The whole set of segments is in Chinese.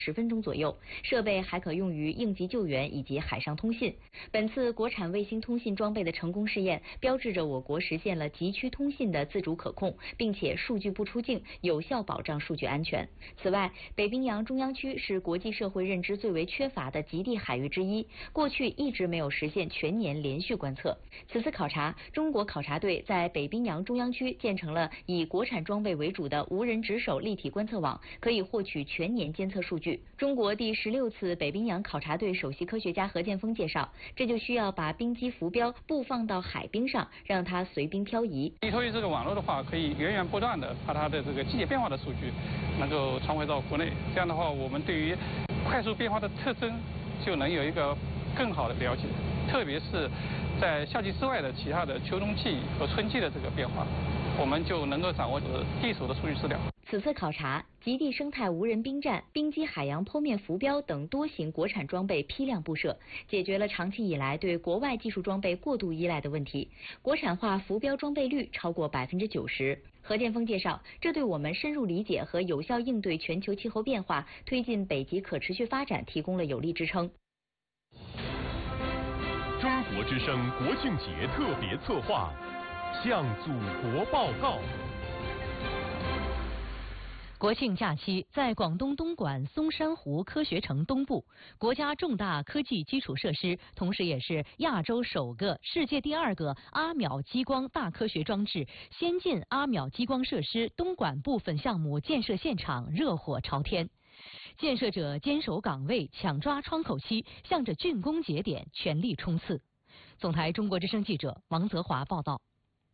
10分钟左右，设备还可用于应急救援以及海上通信。本次国产卫星通信装备的成功试验，标志着我国实现了极区通信的自主可控，并且数据不出境，有效保障数据安全。此外，北冰洋中央区是国际社会认知最为缺乏的极地海域之一，过去一直没有实现全年连续观测。此次考察，中国考察队在北冰洋中央区建成了以国产装备为主的无人值守立体观测网，可以获取全年监测数据。中国第16次北冰洋考察队首席科学家何建锋介绍，这就需要把冰机浮标布放到海冰上，让它随冰漂移。 依托于这个网络的话，可以源源不断的把它的这个季节变化的数据能够传回到国内。这样的话，我们对于快速变化的特征就能有一个更好的了解，特别是在夏季之外的其他的秋冬季和春季的这个变化，我们就能够掌握第一手的数据资料。 此次考察，极地生态无人冰站、冰机海洋剖面浮标等多型国产装备批量布设，解决了长期以来对国外技术装备过度依赖的问题。国产化浮标装备率超过90%。何建锋介绍，这对我们深入理解和有效应对全球气候变化、推进北极可持续发展提供了有力支撑。 中国之声国庆节特别策划，向祖国报告。 国庆假期，在广东东莞松山湖科学城东部，国家重大科技基础设施，同时也是亚洲首个、世界第2个阿秒激光大科学装置先进阿秒激光设施东莞部分项目建设现场热火朝天，建设者坚守岗位，抢抓窗口期，向着竣工节点全力冲刺。总台中国之声记者王泽华报道。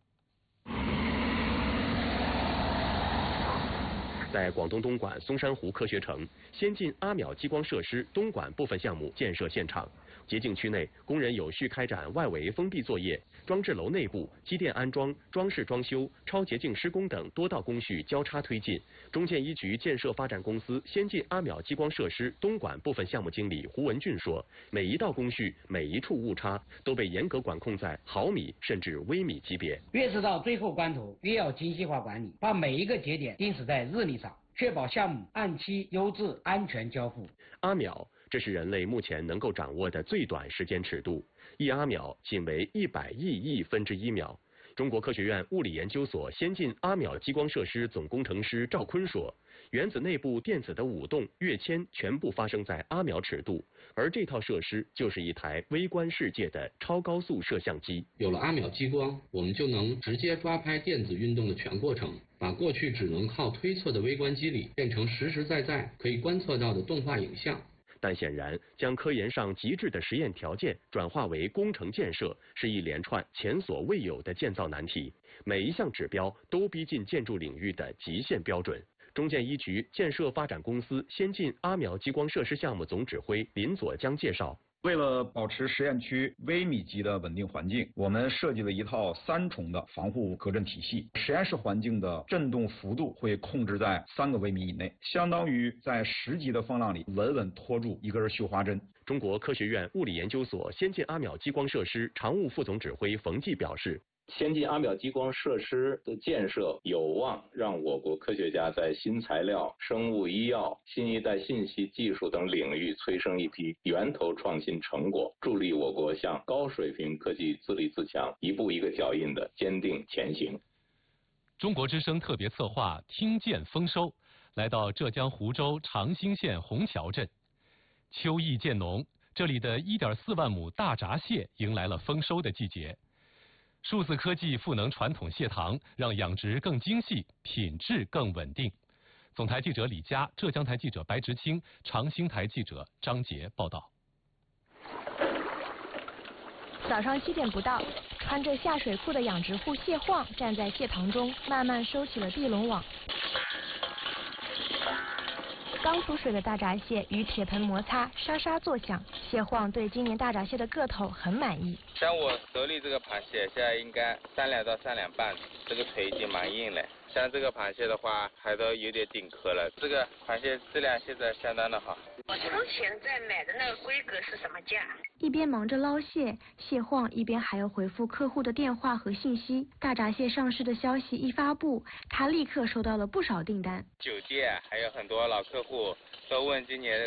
在广东东莞松山湖科学城，先进阿秒激光设施东莞部分项目建设现场，洁净区内工人有序开展外围封闭作业，装置楼内部机电安装、装饰装修、超洁净施工等多道工序交叉推进。中建一局建设发展公司先进阿秒激光设施东莞部分项目经理胡文俊说，每一道工序、每一处误差都被严格管控在毫米甚至微米级别。 越是到最后关头，越要精细化管理，把每一个节点定死在日历上，确保项目按期、优质、安全交付。 阿秒，这是人类目前能够掌握的最短时间尺度，1阿秒仅为100亿分之1秒。中国科学院物理研究所先进阿秒激光设施总工程师赵坤说，原子内部电子的舞动、跃迁全部发生在阿秒尺度，而这套设施就是一台微观世界的超高速摄像机。 有了阿秒激光，我们就能直接抓拍电子运动的全过程，把过去只能靠推测的微观机理变成实实在在可以观测到的动画影像。 但显然，将科研上极致的实验条件转化为工程建设，是一连串前所未有的建造难题。每一项指标都逼近建筑领域的极限标准。中建一局建设发展公司先进阿秒激光设施项目总指挥林佐江介绍， 为了保持实验区微米级的稳定环境，我们设计了一套3重的防护隔震体系。实验室环境的震动幅度会控制在3个微米以内，相当于在10级的风浪里稳稳拖住一根绣花针。 中国科学院物理研究所先进阿秒激光设施常务副总指挥冯骥表示， 先进阿秒激光设施的建设有望让我国科学家在新材料、生物医药、新一代信息技术等领域催生一批源头创新成果，助力我国向高水平科技自立自强一步一个脚印的坚定前行。 中国之声特别策划听见丰收，来到浙江湖州长兴县虹桥镇。秋意渐浓，这里的1.4万亩大闸蟹迎来了丰收的季节。数字科技赋能传统蟹塘，让养殖更精细，品质更稳定。总台记者李佳，浙江台记者白执清，长兴台记者张杰报道。 早上7点不到，穿着下水裤的养殖户谢晃站在蟹塘中，慢慢收起了地笼网。刚出水的大闸蟹与铁盆摩擦，沙沙作响。谢晃对今年大闸蟹的个头很满意。 像我手里这个螃蟹，现在应该3两到3两半，这个腿已经蛮硬了。 像这个螃蟹的话，还都有点顶壳了。这个螃蟹质量现在相当的好。 我之前在买的那个规格是什么价？ 一边忙着捞蟹、蟹晃，一边还要回复客户的电话和信息。大闸蟹上市的消息一发布，他立刻收到了不少订单。 酒店还有很多老客户都问今年